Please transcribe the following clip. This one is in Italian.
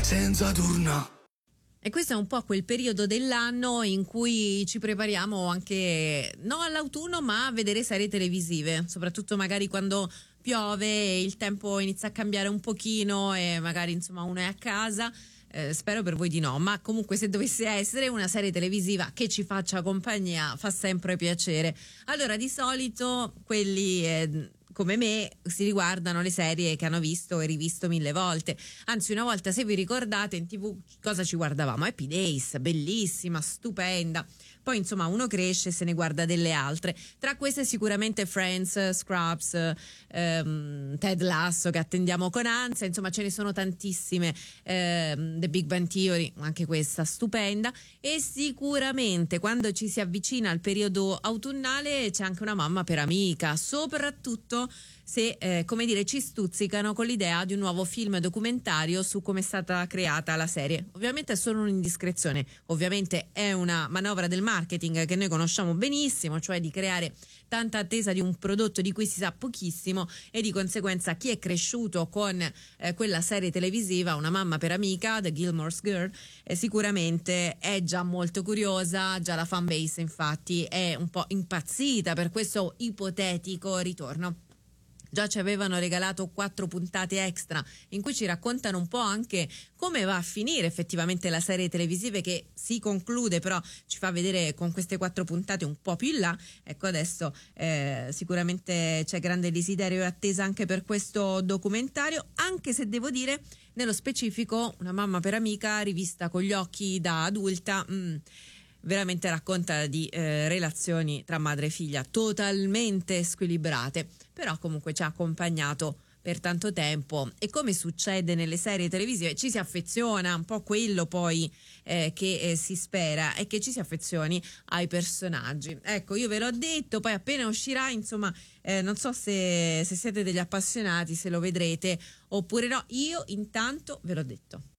senza turno. E questo è un po' quel periodo dell'anno in cui ci prepariamo anche, non all'autunno, ma a vedere serie televisive, soprattutto magari quando piove e il tempo inizia a cambiare un pochino e magari insomma uno è a casa. Spero per voi di no, ma comunque se dovesse essere una serie televisiva che ci faccia compagnia fa sempre piacere. Allora, di solito quelli come me si riguardano le serie che hanno visto e rivisto 1000 volte. Anzi, una volta, se vi ricordate, in TV cosa ci guardavamo? Happy Days, bellissima, stupenda. Poi insomma uno cresce e se ne guarda delle altre. Tra queste sicuramente Friends, Scrubs, Ted Lasso, che attendiamo con ansia. Insomma, ce ne sono tantissime. The Big Bang Theory, anche questa stupenda. E sicuramente quando ci si avvicina al periodo autunnale c'è anche una mamma per amica, soprattutto se come dire ci stuzzicano con l'idea di un nuovo film documentario su come è stata creata la serie. Ovviamente è solo un'indiscrezione, ovviamente è una manovra del marketing che noi conosciamo benissimo, cioè di creare tanta attesa di un prodotto di cui si sa pochissimo, e di conseguenza chi è cresciuto con quella serie televisiva, una mamma per amica, The Gilmore Girls, sicuramente è già molto curiosa. Già la fan base infatti è un po' impazzita per questo ipotetico ritorno. Già ci avevano regalato 4 puntate extra in cui ci raccontano un po' anche come va a finire effettivamente la serie televisiva, che si conclude, però ci fa vedere con queste 4 puntate un po' più in là. Ecco, adesso sicuramente c'è grande desiderio e attesa anche per questo documentario, anche se devo dire, nello specifico, una mamma per amica rivista con gli occhi da adulta, veramente racconta di relazioni tra madre e figlia totalmente squilibrate, però comunque ci ha accompagnato per tanto tempo, e come succede nelle serie televisive ci si affeziona, un po' quello poi che si spera è che ci si affezioni ai personaggi. Ecco, io ve l'ho detto, poi appena uscirà, insomma, non so se siete degli appassionati, se lo vedrete oppure no. Io intanto ve l'ho detto.